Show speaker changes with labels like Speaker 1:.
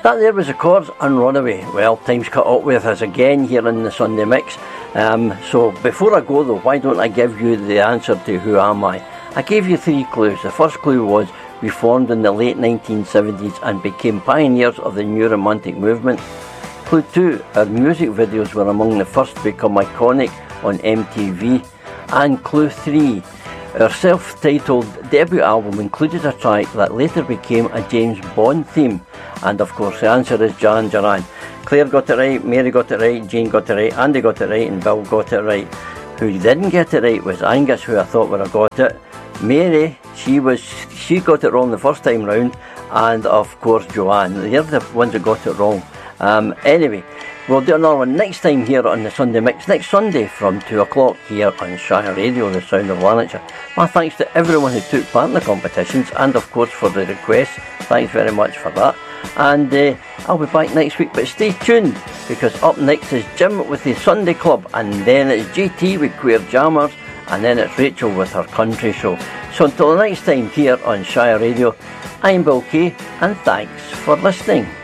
Speaker 1: That there was the Chords and Runaway. Well, time's cut up with us again here in the Sunday Mix. So before I go though, why don't I give you the answer to who am I? I gave you 3 clues. The first clue was we formed in the late 1970s and became pioneers of the New Romantic movement. Clue 2, our music videos were among the first to become iconic on MTV. And clue 3, our self-titled debut album included a track that later became a James Bond theme. And of course the answer is Duran Duran. Claire got it right, Mary got it right, Jane got it right, Andy got it right, and Bill got it right. Who didn't get it right was Angus, who I thought would have got it. Mary, she got it wrong the first time round, and of course Joanne. They're the ones that got it wrong. Anyway, we'll do another one next time here on the Sunday Mix, next Sunday from 2 o'clock here on Shire Radio, the sound of Lanarkshire. My thanks to everyone who took part in the competitions, and of course for the requests. Thanks very much for that. And I'll be back next week, but stay tuned, because up next is Jim with the Sunday Club, and then it's JT with Queer Jammers, and then it's Rachel with her country show. So until the next time here on Shire Radio, I'm Bill Kay, and thanks for listening.